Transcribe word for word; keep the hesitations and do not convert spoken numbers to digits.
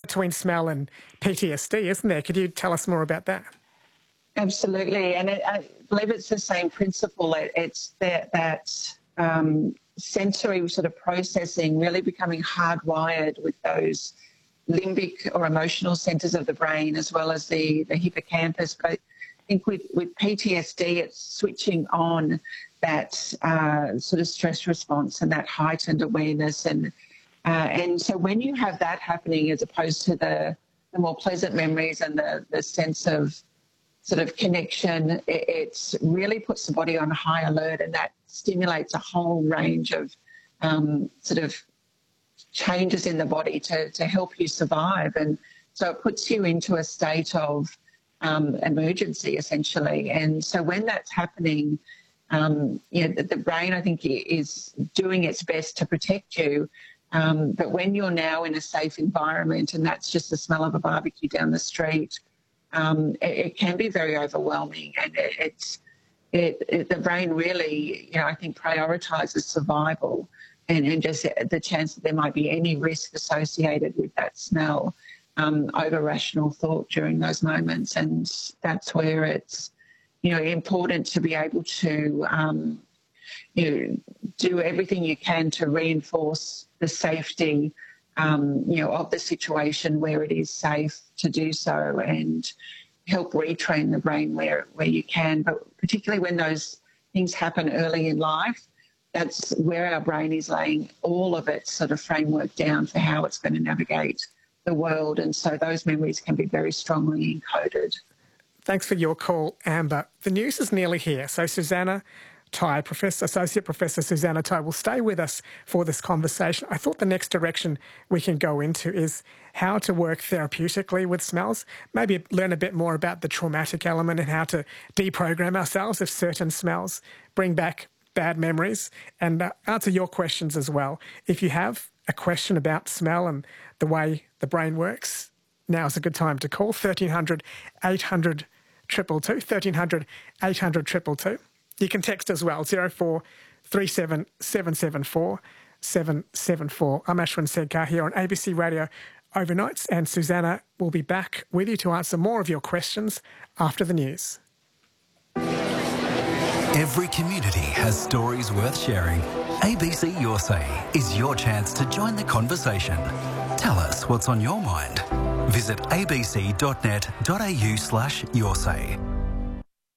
between smell and P T S D, isn't there? Could you tell us more about that? Absolutely, and it, I believe it's the same principle. It, it's that, that um, sensory sort of processing really becoming hardwired with those limbic or emotional centres of the brain, as well as the, the hippocampus. But I think with, with P T S D, it's switching on that uh, sort of stress response and that heightened awareness. And uh, and so when you have that happening, as opposed to the, the more pleasant memories and the, the sense of sort of connection, it, it really puts the body on high alert, and that stimulates a whole range of um, sort of changes in the body to, to help you survive. And so it puts you into a state of um, emergency, essentially. And so when that's happening, um, you know, the, the brain, I think, is doing its best to protect you. Um, but when you're now in a safe environment, and that's just the smell of a barbecue down the street, um, it, it can be very overwhelming. And it, it's it, it, the brain really, you know, I think prioritises survival and, and just the chance that there might be any risk associated with that smell um, over rational thought during those moments. And that's where it's, you know, important to be able to, um, you know, do everything you can to reinforce the safety, um, you know, of the situation where it is safe to do so, and help retrain the brain where, where you can. But particularly when those things happen early in life, that's where our brain is laying all of its sort of framework down for how it's going to navigate the world. And so those memories can be very strongly encoded. Thanks for your call, Amber. The news is nearly here, so Susannah Tighe, Professor, Associate Professor Susannah Tighe, will stay with us for this conversation. I thought the next direction we can go into is how to work therapeutically with smells, maybe learn a bit more about the traumatic element and how to deprogram ourselves if certain smells bring back bad memories, and uh, answer your questions as well. If you have a question about smell and the way the brain works, now is a good time to call thirteen hundred, eight hundred, two two two, thirteen hundred, eight hundred, two two two. You can text as well, zero four three seven, seven seven four, seven seven four. I'm Ashwin Sedkar here on A B C Radio Overnights, and Susannah will be back with you to answer more of your questions after the news. Every community has stories worth sharing. A B C Your Say is your chance to join the conversation. Tell us what's on your mind. Visit abc.net.au slash your say.